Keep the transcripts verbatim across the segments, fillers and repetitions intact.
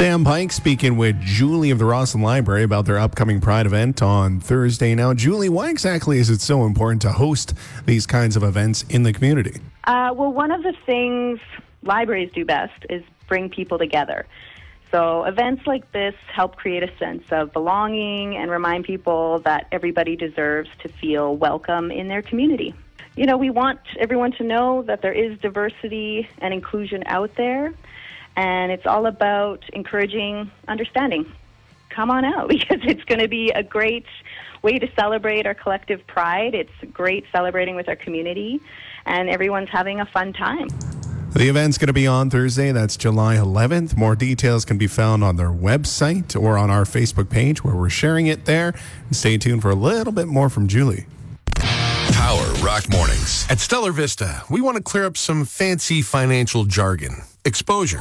Sam Pike speaking with Julie of the Rawson Library about their upcoming Pride event on Thursday. Now, Julie, why exactly is it so important to host these kinds of events in the community? Uh, well, one of the things libraries do best is bring people together. So events like this help create a sense of belonging and remind people that everybody deserves to feel welcome in their community. You know, we want everyone to know that there is diversity and inclusion out there, and it's all about encouraging understanding. Come on out, because it's going to be a great way to celebrate our collective pride. It's great celebrating with our community, and everyone's having a fun time. The event's going to be on Thursday. That's July eleventh. More details can be found on their website or on our Facebook page, where we're sharing it there. And stay tuned for a little bit more from Julie. Power Rock Mornings. At Stellar Vista, we want to clear up some fancy financial jargon. Exposure.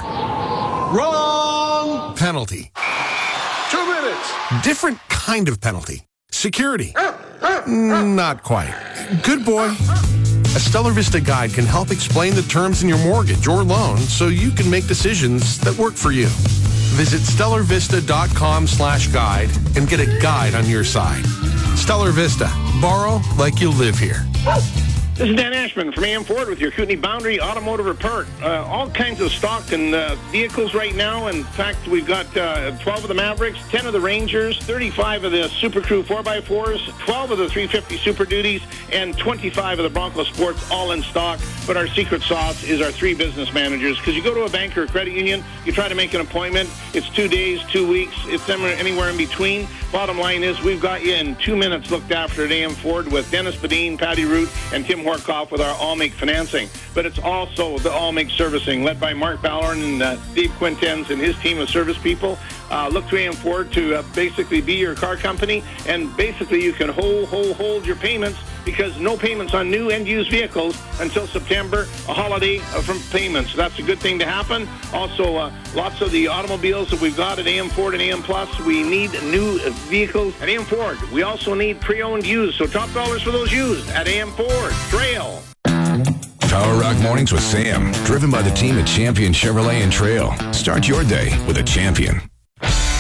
Wrong! Penalty. Two minutes. Different kind of penalty. Security. Not quite. Good boy. A Stellar Vista guide can help explain the terms in your mortgage or loan so you can make decisions that work for you. Visit stellarvista.com slash guide and get a guide on your side. Stellar Vista. Borrow like you live here. This is Dan Ashman from A M Ford with your Kootenai Boundary Automotive Report. Uh, all kinds of stock and uh, vehicles right now. In fact, we've got uh, twelve of the Mavericks, ten of the Rangers, thirty-five of the Super Crew four by fours, twelve of the three fifty Super Duties, and twenty-five of the Bronco Sports all in stock. But our secret sauce is our three business managers. Because you go to a bank or a credit union, you try to make an appointment. It's two days, two weeks. It's anywhere in between. Bottom line is we've got you in two minutes looked after at A M Ford with Dennis Badine, Patty Root, and Tim Horkoff with our All-Make Financing. But it's also the All-Make Servicing, led by Mark Ballorn and uh, Dave Quintens and his team of service people. Uh, look to A M Ford to uh, basically be your car company, and basically you can hold, hold, hold your payments, because no payments on new and used vehicles until September, a holiday uh, from payments. That's a good thing to happen. Also, uh, lots of the automobiles that we've got at A M Ford and A M Plus, we need new vehicles at A M Ford. We also need pre-owned used, so top dollars for those used at A M Ford. Trail. Power Rock Mornings with Sam, driven by the team at Champion Chevrolet and Trail. Start your day with a champion.